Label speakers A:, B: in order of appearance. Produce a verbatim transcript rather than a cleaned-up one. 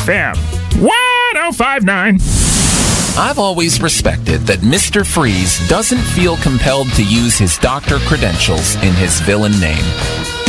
A: F M one oh five point nine.
B: I've always respected that Mister Freeze doesn't feel compelled to use his doctor credentials in his villain name.